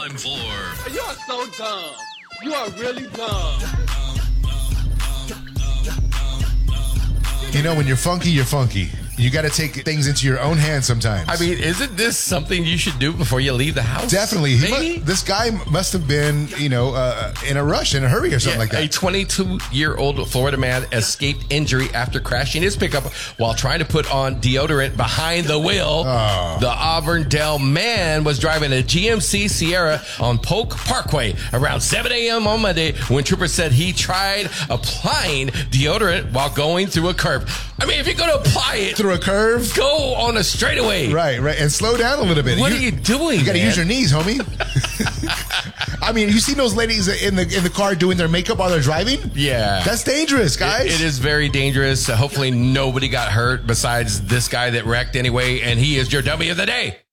time for... You are so dumb. You are really dumb. You know, when you're funky, you're funky. You got to take things into your own hands sometimes. I mean, isn't this something you should do before you leave the house? Definitely. Maybe? This guy must have been, in a rush, in a hurry or something like that. A 22-year-old Florida man escaped injury after crashing his pickup while trying to put on deodorant behind the wheel. Oh. The Auburndale man was driving a GMC Sierra on Polk Parkway around 7 a.m. on Monday when troopers said he tried applying deodorant while going through a curb. I mean, if you're going to apply it Through a curve? go on a straightaway. Right. And slow down a little bit. What are you doing? You got to man? use your knees, homie. I mean, you seen those ladies in the car doing their makeup while they're driving? Yeah. That's dangerous, guys. It is very dangerous. Hopefully nobody got hurt besides this guy that wrecked anyway, and he is your dummy of the day.